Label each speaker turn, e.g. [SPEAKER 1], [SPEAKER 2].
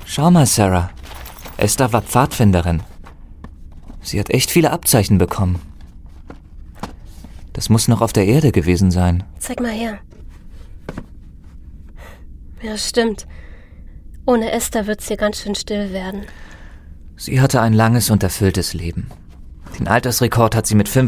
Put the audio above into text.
[SPEAKER 1] Schau mal, Sarah. Esther war Pfadfinderin. Sie hat echt viele Abzeichen bekommen. Das muss noch auf der Erde gewesen sein.
[SPEAKER 2] Zeig mal her. Ja, stimmt. Ohne Esther wird's hier ganz schön still werden.
[SPEAKER 1] Sie hatte ein langes und erfülltes Leben. Den Altersrekord hat sie mit